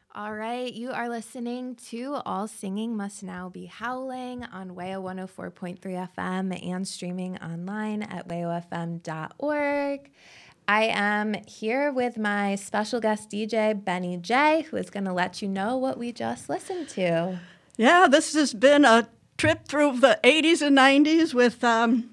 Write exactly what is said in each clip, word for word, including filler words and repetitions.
All right, you are listening to All Singing Must Now Be Howling on W A O one oh four point three F M and streaming online at W A O F M dot org. I am here with my special guest D J, Benny J, who is going to let you know what we just listened to. Yeah, this has been a trip through the eighties and nineties with um,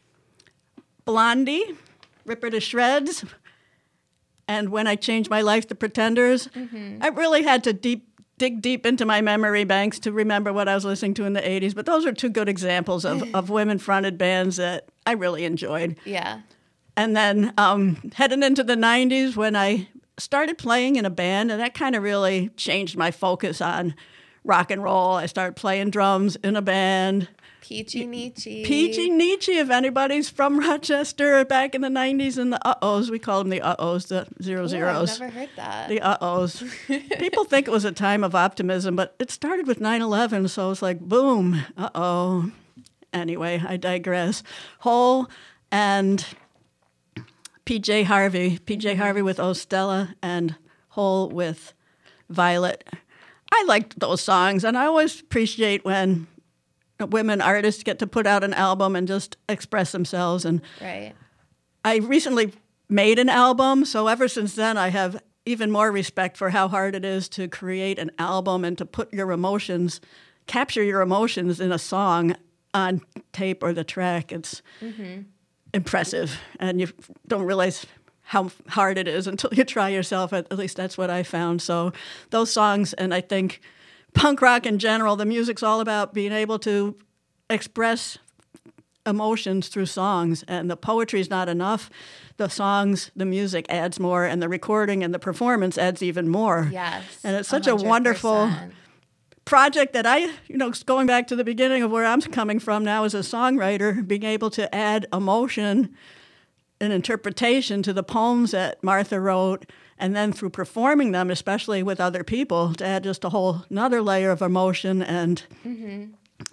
Blondie, Rip Her to Shreds, and When I Changed My Life, The Pretenders. Mm-hmm. I really had to deep dig deep into my memory banks to remember what I was listening to in the eighties, but those are two good examples of, of women-fronted bands that I really enjoyed. Yeah. And then um, heading into the nineties when I started playing in a band, and that kind of really changed my focus on rock and roll. I started playing drums in a band. Peachy Nietzsche. Peachy Nietzsche, if anybody's from Rochester back in the nineties, and the uh-ohs. We called them the uh-ohs, the zero zeros. I've never heard that. The uh-ohs. People think it was a time of optimism, but it started with nine eleven, so it was like, boom, uh-oh. Anyway, I digress. Hole and P J Harvey. P J mm-hmm. Harvey with Oh Stella and Hole with Violet. I liked those songs, and I always appreciate when women artists get to put out an album and just express themselves. And right. I recently made an album, so ever since then I have even more respect for how hard it is to create an album and to put your emotions, capture your emotions in a song on tape or the track. It's mm-hmm. impressive, and you don't realize how hard it is until you try yourself. At least that's what I found. So those songs, and I think punk rock in general, the music's all about being able to express emotions through songs, and the poetry's not enough. The songs, the music adds more, and the recording and the performance adds even more. Yes, and it's such one hundred percent. A wonderful project that I, you know, going back to the beginning of where I'm coming from now as a songwriter, being able to add emotion and interpretation to the poems that Martha wrote, and then through performing them, especially with other people, to add just a whole another layer of emotion and mm-hmm.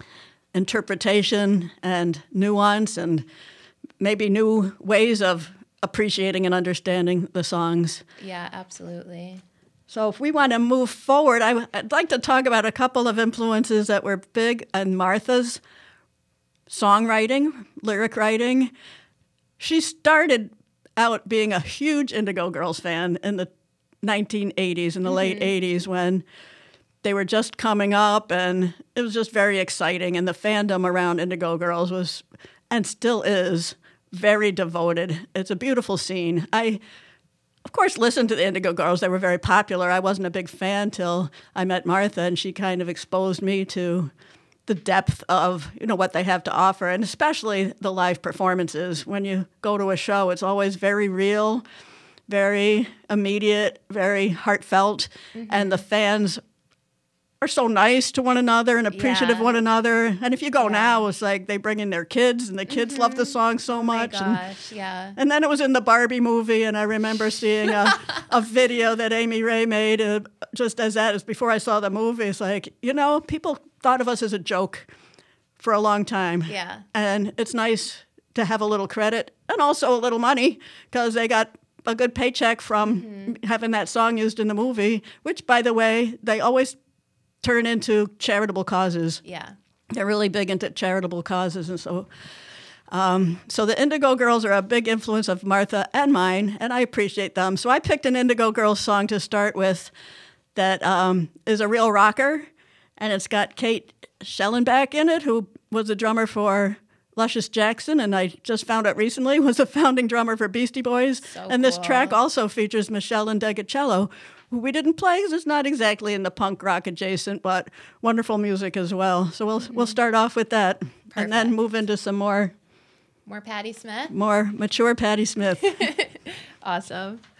interpretation and nuance and maybe new ways of appreciating and understanding the songs. Yeah, absolutely. So if we want to move forward, I, I'd like to talk about a couple of influences that were big in Martha's songwriting, lyric writing. She started out being a huge Indigo Girls fan in the nineteen eighties, in the mm-hmm. late eighties, when they were just coming up, and it was just very exciting. And the fandom around Indigo Girls was, and still is, very devoted. It's a beautiful scene. I, of course, listened to the Indigo Girls. They were very popular. I wasn't a big fan till I met Martha, and she kind of exposed me to the depth of, you know, what they have to offer, and especially the live performances. When you go to a show, it's always very real, very immediate, very heartfelt, mm-hmm. and the fans are so nice to one another and appreciative yeah. of one another. And if you go yeah. now, it's like they bring in their kids, and the kids mm-hmm. love the song so oh much. My gosh, and, yeah. And then it was in the Barbie movie, and I remember seeing a, a video that Amy Ray made uh, just as that, as before I saw the movie. It's like, you know, people thought of us as a joke for a long time. Yeah. And it's nice to have a little credit and also a little money, because they got a good paycheck from mm-hmm. having that song used in the movie, which, by the way, they always turn into charitable causes. Yeah. They're really big into charitable causes. And so um, so the Indigo Girls are a big influence of Martha and mine, and I appreciate them. So I picked an Indigo Girls song to start with that um, is a real rocker, and it's got Kate Schellenbach in it, who was the drummer for Luscious Jackson, and I just found out recently was a founding drummer for Beastie Boys. So and this cool. track also features Michelle Indegicello, who we didn't play because it's not exactly in the punk rock adjacent, but wonderful music as well. So we'll mm-hmm. we'll start off with that, Perfect. And then move into some more more Patti Smith, more mature Patti Smith. Awesome.